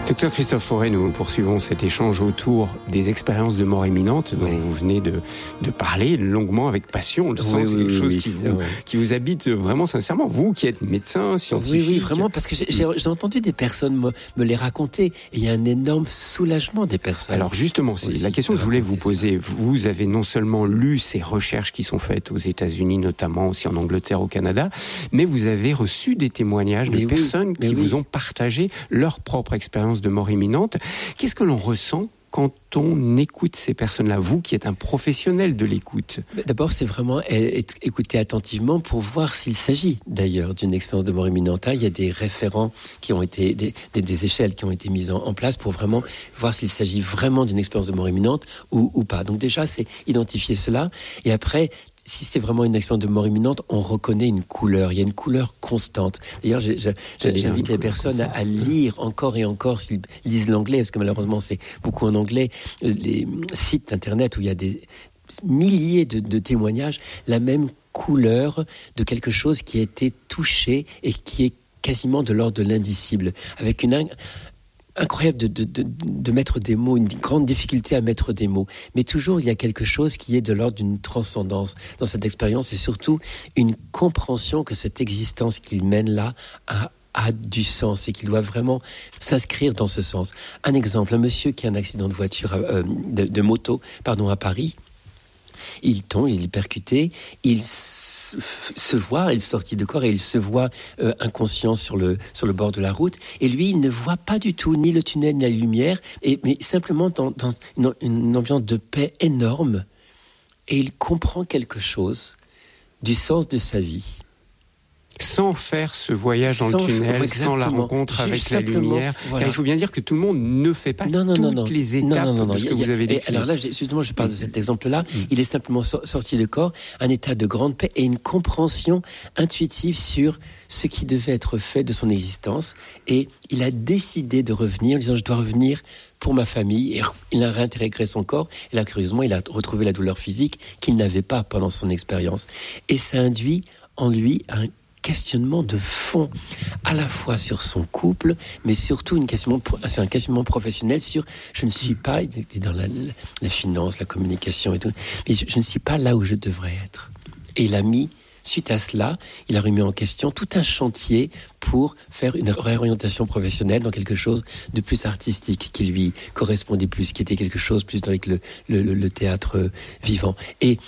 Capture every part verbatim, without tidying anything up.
Docteur Christophe Fauré, nous poursuivons cet échange autour des expériences de mort imminente dont oui. vous venez de, de parler longuement avec passion. On le sent, oui, c'est quelque oui, chose oui, qui, vous, qui vous habite vraiment sincèrement. Vous qui êtes médecin, scientifique. Oui, oui, vraiment, parce que j'ai, j'ai, j'ai entendu des personnes me, me les raconter et il y a un énorme soulagement des personnes. Alors justement, c'est la question que je voulais vous poser. Ça. Vous avez non seulement lu ces recherches qui sont faites aux États-Unis, notamment aussi en Angleterre, au Canada, mais vous avez reçu des témoignages mais de oui, personnes qui oui. vous ont partagé leur propre expérience de mort imminente. Qu'est-ce que l'on ressent quand on écoute ces personnes-là, vous qui êtes un professionnel de l'écoute? D'abord, c'est vraiment écouter attentivement pour voir s'il s'agit d'ailleurs d'une expérience de mort imminente. Il y a des référents qui ont été, des, des, des échelles qui ont été mises en, en place pour vraiment voir s'il s'agit vraiment d'une expérience de mort imminente ou, ou pas. Donc déjà, c'est identifier cela. Et après, si c'est vraiment une expérience de mort imminente, on reconnaît une couleur. Il y a une couleur constante. D'ailleurs, j'ai, j'ai, j'invite les personnes à, à lire encore et encore s'ils lisent l'anglais, parce que malheureusement, c'est beaucoup en anglais. Les sites internet où il y a des milliers de, de témoignages, la même couleur de quelque chose qui a été touché et qui est quasiment de l'ordre de l'indicible, avec une incroyable de, de, de, de mettre des mots, une grande difficulté à mettre des mots. Mais toujours, il y a quelque chose qui est de l'ordre d'une transcendance dans cette expérience et surtout une compréhension que cette existence qu'il mène là a, a du sens et qu'il doit vraiment s'inscrire dans ce sens. Un exemple, un monsieur qui a un accident de voiture, euh, de, de moto, pardon, à Paris. Il tombe, il est percuté, il se voit, il est sorti de corps et il se voit euh, inconscient sur le, sur le bord de la route. Et lui, il ne voit pas du tout ni le tunnel ni la lumière, et, mais simplement dans, dans une, une ambiance de paix énorme. Et il comprend quelque chose du sens de sa vie. Sans faire ce voyage dans sans, le tunnel, exactement. sans la rencontre avec la lumière. Voilà. Car il faut bien dire que tout le monde ne fait pas non, non, toutes non, non. les étapes non, non, non, de ce que a, vous avez décrit. Alors là, justement, je parle mmh. de cet exemple-là. Mmh. Il est simplement sorti de corps, un état de grande paix et une compréhension intuitive sur ce qui devait être fait de son existence. Et il a décidé de revenir en disant « je dois revenir pour ma famille ». Et il a réintégré son corps. Et là, curieusement, il a retrouvé la douleur physique qu'il n'avait pas pendant son expérience. Et ça induit en lui un questionnement de fond, à la fois sur son couple, mais surtout une questionnement, c'est un questionnement professionnel sur je ne suis pas dans la, la finance, la communication et tout, mais je, je ne suis pas là où je devrais être. Et il a mis, suite à cela, il a remis en question tout un chantier pour faire une réorientation professionnelle dans quelque chose de plus artistique, qui lui correspondait plus, qui était quelque chose plus avec le, le, le théâtre vivant. Et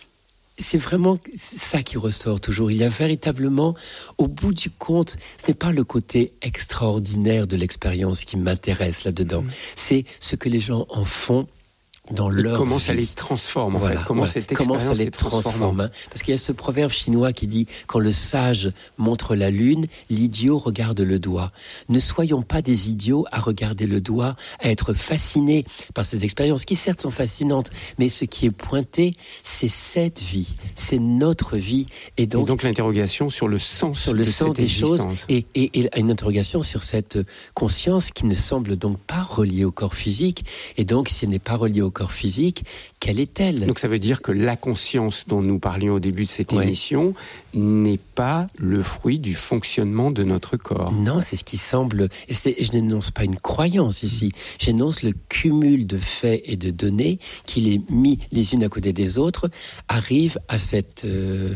c'est vraiment ça qui ressort toujours. Il y a véritablement, au bout du compte, ce n'est pas le côté extraordinaire de l'expérience qui m'intéresse là-dedans. Mmh. C'est ce que les gens en font dans et leur comment vie. Ça les transforme en voilà, fait. Comment voilà. cette comment expérience ça les transforme, hein. Parce qu'il y a ce proverbe chinois qui dit quand le sage montre la lune, l'idiot regarde le doigt. Ne soyons pas des idiots à regarder le doigt, à être fascinés par ces expériences qui certes sont fascinantes, mais ce qui est pointé, c'est cette vie, c'est notre vie, et donc, et donc l'interrogation sur le sens sur le de sens cette des existence. choses et, et, et une interrogation sur cette conscience qui ne semble donc pas reliée au corps physique, et donc si elle n'est pas reliée au corps physique, quelle est-elle ? Donc ça veut dire que la conscience dont nous parlions au début de cette ouais. émission n'est pas le fruit du fonctionnement de notre corps. Non, c'est ce qui semble... Et, c'est, et je n'énonce pas une croyance ici, j'énonce le cumul de faits et de données qui, les mis les unes à côté des autres, arrive à cette... Euh,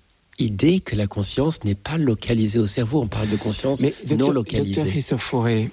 idée que la conscience n'est pas localisée au cerveau. On parle de conscience Mais, non docteur, localisée. Docteur Christophe Fauré,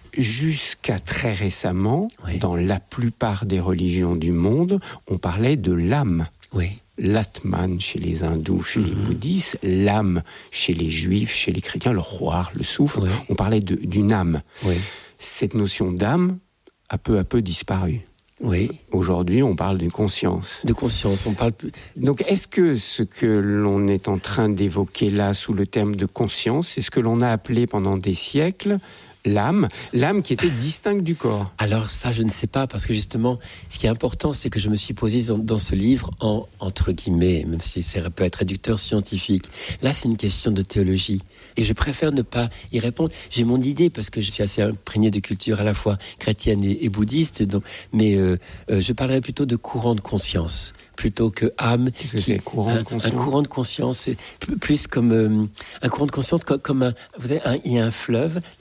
jusqu'à très récemment, oui. dans la plupart des religions du monde, on parlait de l'âme. Oui. L'atman chez les hindous, chez mm-hmm. les bouddhistes, l'âme chez les juifs, chez les chrétiens, le roi, le souffle. Oui. On parlait de, d'une âme. Oui. Cette notion d'âme a peu à peu disparu. Oui. Aujourd'hui, on parle de conscience. De conscience, on parle plus... Donc, est-ce que ce que l'on est en train d'évoquer là, sous le terme de conscience, c'est ce que l'on a appelé pendant des siècles l'âme, l'âme qui était distincte du corps? Alors ça, je ne sais pas, parce que justement, ce qui est important, c'est que je me suis posé dans, dans ce livre en, entre guillemets, même si ça peut être réducteur scientifique. Là, c'est une question de théologie. Et je préfère ne pas y répondre. J'ai mon idée, parce que je suis assez imprégné de culture à la fois chrétienne et, et bouddhiste, donc, mais euh, euh, je parlerai plutôt de courant de conscience plutôt que âme. Qu'est-ce que qui, c'est, courant de conscience? Un, un courant de conscience, c'est plus comme euh, un courant de conscience comme, comme un, vous savez, un, il y a un fleuve.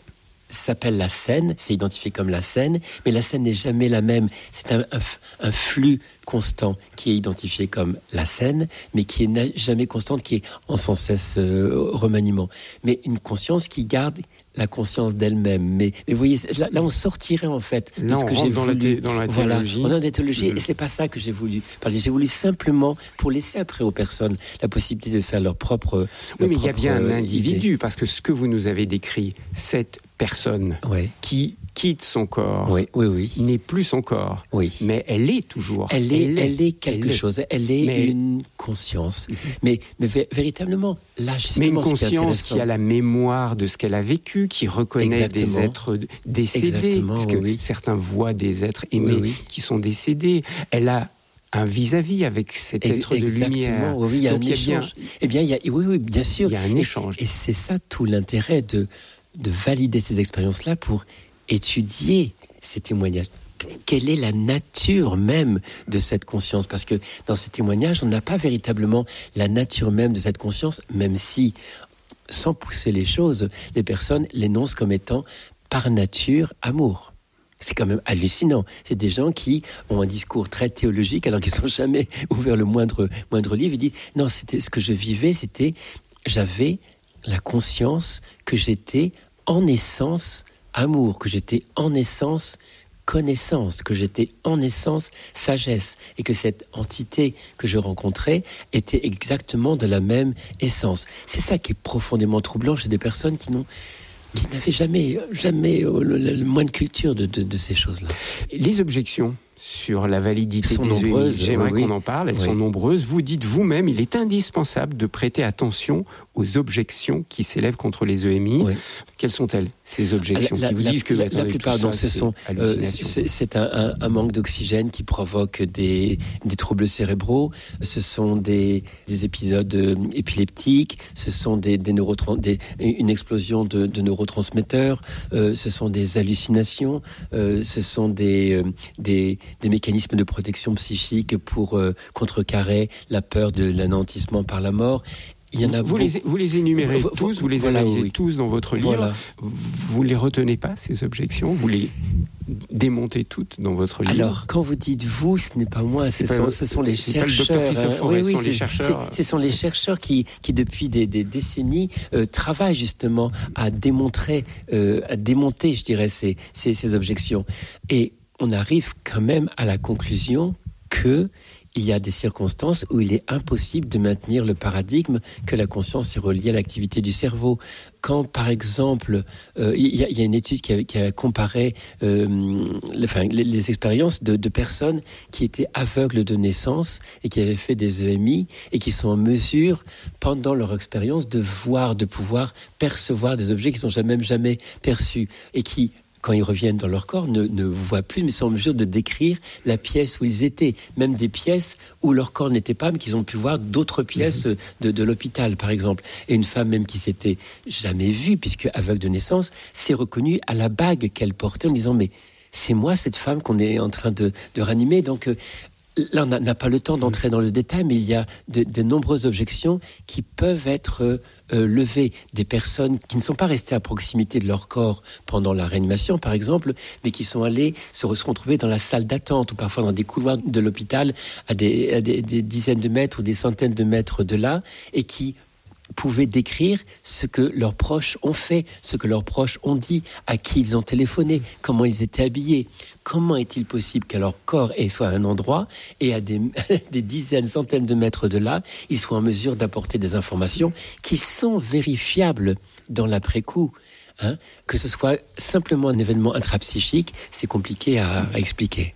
s'appelle la scène, c'est identifié comme la scène, mais la scène n'est jamais la même. C'est un, un, un flux constant qui est identifié comme la scène, mais qui n'est jamais constante, qui est en sans cesse euh, remaniement. Mais une conscience qui garde la conscience d'elle-même. Mais, mais vous voyez, là, là on sortirait en fait de là, ce que j'ai dans voulu. La dans la voilà, théologie. on est dans la théologie, mmh. et c'est pas ça que j'ai voulu parler. J'ai voulu simplement, pour laisser après aux personnes la possibilité de faire leur propre. Oui, mais il y a bien un euh, individu, idée. parce que ce que vous nous avez décrit, cette personne ouais. qui quitte son corps oui, oui, oui. n'est plus son corps, oui. mais elle est toujours. Elle est, elle est, elle est quelque elle chose. Elle est mais... une conscience. Mm-hmm. Mais, mais vé- véritablement, là, justement, mais une conscience qui, qui a la mémoire de ce qu'elle a vécu, qui reconnaît Exactement. Des êtres décédés, Exactement, puisque oui, oui. certains voient des êtres aimés oui, oui. qui sont décédés. Elle a un vis-à-vis avec cet être Exactement, de lumière. Oui, oui, il y a Donc un il y a échange. bien... Eh bien, il y a, oui, oui, bien sûr. Il y a un échange. Et, et c'est ça tout l'intérêt de, de valider ces expériences-là pour étudier ces témoignages. Quelle est la nature même de cette conscience ? Parce que dans ces témoignages, on n'a pas véritablement la nature même de cette conscience, même si, sans pousser les choses, les personnes l'énoncent comme étant par nature amour. C'est quand même hallucinant. C'est des gens qui ont un discours très théologique alors qu'ils n'ont jamais ouvert le moindre, moindre livre. Ils disent, non, c'était, ce que je vivais, c'était, j'avais la conscience que j'étais en essence amour, que j'étais en essence connaissance, que j'étais en essence sagesse, et que cette entité que je rencontrais était exactement de la même essence. C'est ça qui est profondément troublant chez des personnes qui n'ont qui n'avaient jamais, jamais le, le, le moins de culture de, de, de ces choses-là. Les objections sur la validité des E M I, j'aimerais oui, qu'on en parle, elles oui. sont nombreuses. Vous dites vous-même, il est indispensable de prêter attention aux objections qui s'élèvent contre les E M I. Oui. Quelles sont-elles, ces objections la, qui vous la, disent que la, attendez, la plupart, tout donc, ça, ce sont, euh, c'est, c'est un, un, un manque d'oxygène qui provoque des, des troubles cérébraux, ce sont des, des épisodes euh, épileptiques, ce sont des, des neurotrans- des, une explosion de, de neurotransmetteurs, euh, ce sont des hallucinations, euh, ce sont des, euh, des, des mécanismes de protection psychique pour euh, contrecarrer la peur de l'anéantissement par la mort. Il y en a vous, les, vous les énumérez vous, tous, vous les voilà, analysez oui. tous dans votre livre. Voilà. Vous ne les retenez pas, ces objections ? Vous les démontez toutes dans votre livre ? Alors, quand vous dites vous, ce n'est pas moi, ce, pas, sont, ce sont les chercheurs. Pas le docteur Christophe Forest, oui, oui, ce sont les chercheurs. C'est, ce sont les chercheurs qui, qui depuis des, des décennies, euh, travaillent justement à démontrer, euh, à démonter, je dirais, ces, ces, ces objections. Et on arrive quand même à la conclusion que il y a des circonstances où il est impossible de maintenir le paradigme que la conscience est reliée à l'activité du cerveau. Quand, par exemple, euh, il, y a, il y a une étude qui a, qui a comparé euh, les, enfin, les, les expériences de, de personnes qui étaient aveugles de naissance et qui avaient fait des E M I et qui sont en mesure, pendant leur expérience, de voir, de pouvoir percevoir des objets qu'ils n'ont jamais, même jamais perçus et qui, quand ils reviennent dans leur corps, ne, ne voient plus, mais sont en mesure de décrire la pièce où ils étaient. Même des pièces où leur corps n'était pas, mais qu'ils ont pu voir d'autres pièces mmh. de, de l'hôpital, par exemple. Et une femme même qui s'était jamais vue, puisque aveugle de naissance, s'est reconnue à la bague qu'elle portait en disant « Mais c'est moi, cette femme qu'on est en train de, de ranimer. » Donc, euh, là, on n'a pas le temps d'entrer dans le détail, mais il y a de, de nombreuses objections qui peuvent être euh, euh, levées. Des personnes qui ne sont pas restées à proximité de leur corps pendant la réanimation, par exemple, mais qui sont allées se retrouver dans la salle d'attente ou parfois dans des couloirs de l'hôpital à des, à des, des dizaines de mètres ou des centaines de mètres de là et qui pouvaient décrire ce que leurs proches ont fait, ce que leurs proches ont dit, à qui ils ont téléphoné, comment ils étaient habillés. Comment est-il possible que leur corps soit à un endroit et à des, des dizaines, centaines de mètres de là, ils soient en mesure d'apporter des informations qui sont vérifiables dans l'après-coup, hein ? Que ce soit simplement un événement intrapsychique, c'est compliqué à, à expliquer.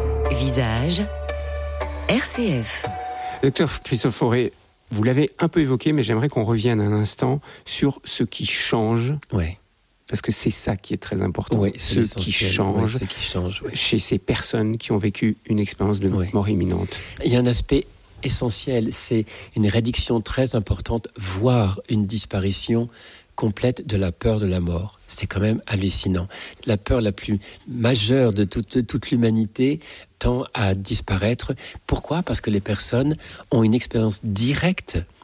Visage R C F. Docteur Christophe Forest, vous l'avez un peu évoqué, mais j'aimerais qu'on revienne un instant sur ce qui change. Ouais. Parce que c'est ça qui est très important. Oui, ce qui change, oui, ce qui change oui. chez ces personnes qui ont vécu une expérience de oui. mort imminente. Il y a un aspect essentiel, c'est une réduction très importante, voire une disparition complète de la peur de la mort. C'est quand même hallucinant. La peur la plus majeure de toute, toute l'humanité tend à disparaître. Pourquoi ? Parce que les personnes ont une expérience directe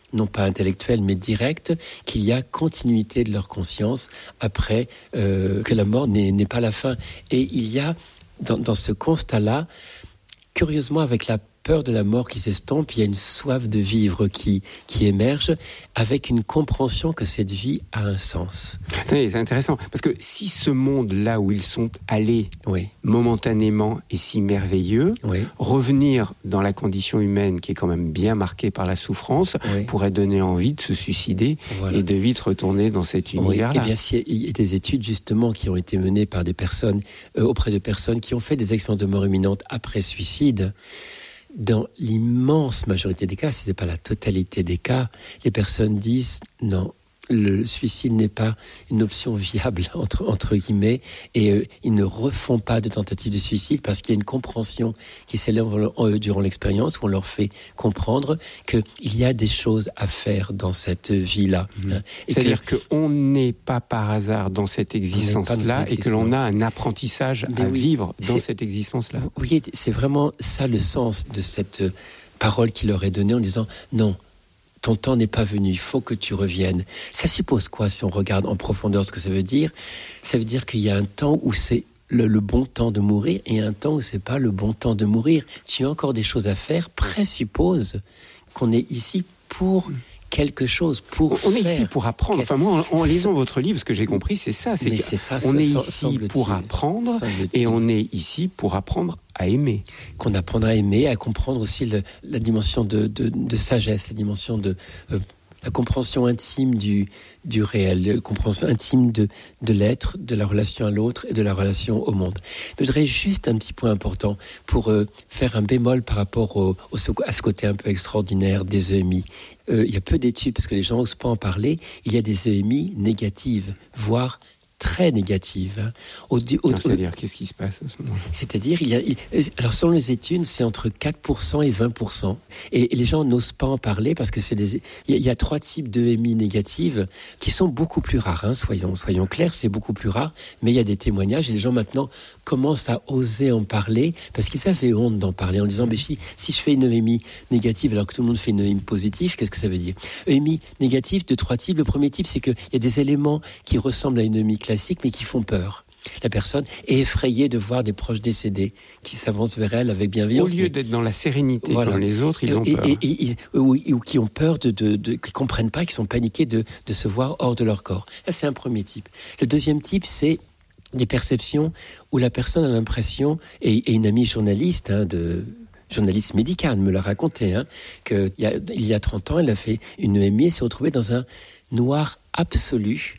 non pas intellectuelle, mais directe, qu'il y a continuité de leur conscience après euh, que la mort n'est, n'est pas la fin. Et il y a, dans, dans ce constat-là, curieusement, avec la peur de la mort qui s'estompe, il y a une soif de vivre qui, qui émerge, avec une compréhension que cette vie a un sens. C'est intéressant, parce que si ce monde-là où ils sont allés oui. momentanément est si merveilleux, oui. revenir dans la condition humaine qui est quand même bien marquée par la souffrance oui. pourrait donner envie de se suicider voilà. et de vite retourner dans cet univers-là. Oui. Eh bien, il y a des études justement qui ont été menées par des personnes, euh, auprès de personnes qui ont fait des expériences de mort imminente après suicide. Dans l'immense majorité des cas, si ce n'est pas la totalité des cas, les personnes disent non, le suicide n'est pas une option viable, entre, entre guillemets, et euh, ils ne refont pas de tentative de suicide parce qu'il y a une compréhension qui s'élève durant l'expérience où on leur fait comprendre qu'il y a des choses à faire dans cette vie-là. Mmh. Hein, C'est-à-dire que... qu'on n'est pas par hasard dans cette existence-là et que l'on a un apprentissage Mais à oui, vivre dans c'est... cette existence-là. Vous voyez, c'est vraiment ça le sens de cette parole qu'il leur est donnée en disant non. Ton temps n'est pas venu, il faut que tu reviennes. Ça suppose quoi si on regarde en profondeur ce que ça veut dire ? Ça veut dire qu'il y a un temps où c'est le, le bon temps de mourir et un temps où c'est pas le bon temps de mourir. Tu as encore des choses à faire, présuppose qu'on est ici pour quelque chose, pour On faire. est ici pour apprendre. Enfin moi, en, en lisant votre livre, ce que j'ai compris, c'est ça. C'est, c'est ça, on est ici pour apprendre et on est ici pour apprendre à aimer. Qu'on apprend à aimer, à comprendre aussi le, la dimension de, de, de sagesse, la dimension de... Euh, la compréhension intime du, du réel, la compréhension intime de, de l'être, de la relation à l'autre et de la relation au monde. Mais je voudrais juste un petit point important pour euh, faire un bémol par rapport au, au, à ce côté un peu extraordinaire des E M I. Euh, il y a peu d'études, parce que les gens n'osent pas en parler, il y a des E M I négatives, voire très négative. Hein. Au, au, Alors, c'est-à-dire, qu'est-ce qui se passe à ce moment-là ? C'est-à-dire, il y a, il, alors selon les études, c'est entre quatre pour cent et vingt pour cent. Et, et les gens n'osent pas en parler parce que c'est des, il y a, il y a trois types d'E M I négatives qui sont beaucoup plus rares. Hein, soyons, soyons clairs, c'est beaucoup plus rare. Mais il y a des témoignages et les gens maintenant commencent à oser en parler parce qu'ils avaient honte d'en parler en disant, mais si, si je fais une E M I négative alors que tout le monde fait une E M I positive, qu'est-ce que ça veut dire ? E M I négative de trois types. Le premier type, c'est qu'il y a des éléments qui ressemblent à une E M I classique mais qui font peur. La personne est effrayée de voir des proches décédés qui s'avancent vers elle avec bienveillance. Au lieu d'être dans la sérénité voilà. comme les autres, ils ont et, peur. Et, et, et, ou, ou qui ont peur, de, de, de, qui ne comprennent pas, qui sont paniqués de, de se voir hors de leur corps. Ça, c'est un premier type. Le deuxième type, c'est des perceptions où la personne a l'impression, et, et une amie journaliste, hein, de... journaliste médicale me l'a raconté, hein, qu'il y a, il y a trente ans, elle a fait une E M I et s'est retrouvée dans un noir absolu,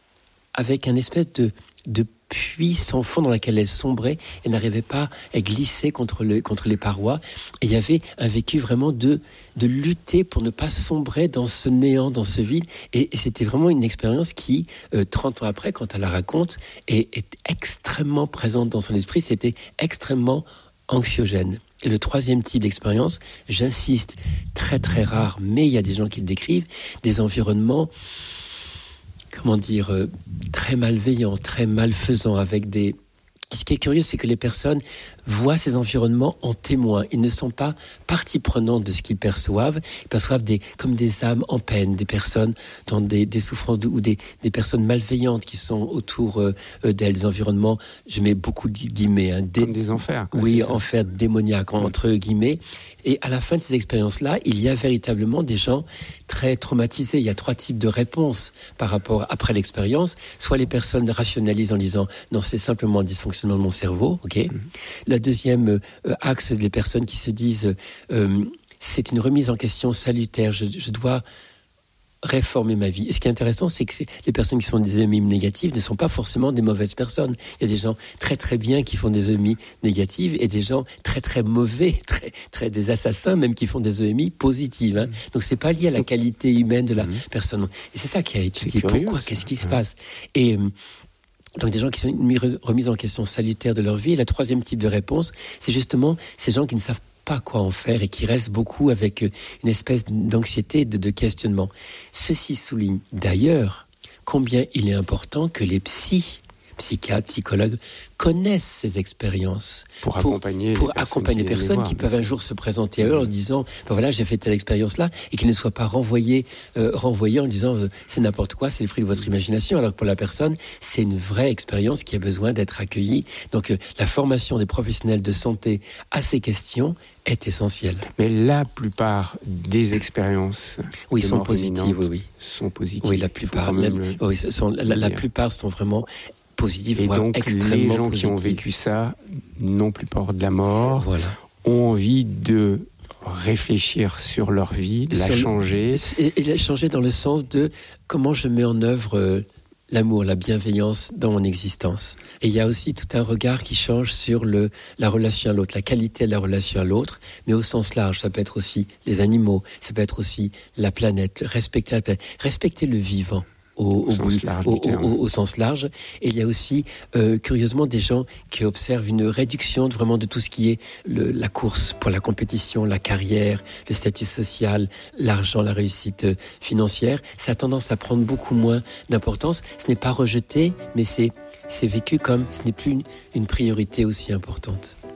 avec un espèce de, de puits sans fond dans lequel elle sombrait. Elle n'arrivait pas à glisser contre, le, contre les parois. Et il y avait un vécu vraiment de, de lutter pour ne pas sombrer dans ce néant, dans ce vide. Et, et c'était vraiment une expérience qui, euh, trente ans après, quand elle la raconte, est, est extrêmement présente dans son esprit. C'était extrêmement anxiogène. Et le troisième type d'expérience, j'insiste, très très rare, mais il y a des gens qui le décrivent, des environnements... comment dire, euh, très malveillant, très malfaisant, avec des... Ce qui est curieux, c'est que les personnes voient ces environnements en témoin. Ils ne sont pas partie prenante de ce qu'ils perçoivent. Ils perçoivent des, comme des âmes en peine, des personnes dans des, des souffrances de, ou des, des personnes malveillantes qui sont autour euh, d'elles. Des environnements, je mets beaucoup de guillemets. Hein, des, comme des enfers. Quoi, oui, enfers démoniaques, entre guillemets. Et à la fin de ces expériences-là, il y a véritablement des gens très traumatisés. Il y a trois types de réponses par rapport après l'expérience. Soit les personnes rationalisent en disant « non, c'est simplement un dysfonctionnement de mon cerveau okay ». Mm-hmm. La deuxième euh, axe, les personnes qui se disent euh, « c'est une remise en question salutaire, je, je dois réformer ma vie ». Et ce qui est intéressant, c'est que c'est, les personnes qui font des E M I négatives ne sont pas forcément des mauvaises personnes. Il y a des gens très très bien qui font des E M I négatives et des gens très très mauvais, très, très des assassins même qui font des E M I positives. Hein. Mmh. Donc c'est pas lié à la qualité humaine de la mmh. personne. Et c'est ça qui a étudié. Curieux, pourquoi, ça. Qu'est-ce qui se ouais. passe ? Et euh, donc des gens qui sont remis en question salutaire de leur vie. Et le troisième type de réponse, c'est justement ces gens qui ne savent pas quoi en faire et qui restent beaucoup avec une espèce d'anxiété, de, de questionnement. Ceci souligne d'ailleurs combien il est important que les psys, psychiatres, psychologues connaissent ces expériences pour accompagner pour, pour les accompagner les personnes voir, qui peuvent un jour se présenter à eux en disant ben voilà, j'ai fait telle expérience-là, et qu'ils ne soient pas renvoyés, euh, renvoyés en disant c'est n'importe quoi, c'est le fruit de votre imagination, alors que pour la personne, c'est une vraie expérience qui a besoin d'être accueillie. Donc euh, la formation des professionnels de santé à ces questions est essentielle. Mais la plupart des expériences oui, sont positives, oui, oui. sont positives. Oui, la plupart, la, le... oui, sont, la, la plupart sont vraiment positives, et voire donc extrêmement les gens positives. qui ont vécu ça n'ont plus peur de la mort, voilà. ont envie de réfléchir sur leur vie, de la sur changer. Le, et, et la changer dans le sens de comment je mets en œuvre euh, l'amour, la bienveillance dans mon existence. Et il y a aussi tout un regard qui change sur le, la relation à l'autre, la qualité de la relation à l'autre, mais au sens large. Ça peut être aussi les animaux, ça peut être aussi la planète, respecter la planète, respecter le vivant. Au, au, au, sens large, au, au, au sens large. Et il y a aussi, euh, curieusement, des gens qui observent une réduction de, vraiment de tout ce qui est le, la course pour la compétition, la carrière, le statut social, l'argent, la réussite financière. Ça a tendance à prendre beaucoup moins d'importance. Ce n'est pas rejeté, mais c'est, c'est vécu comme ce n'est plus une, une priorité aussi importante.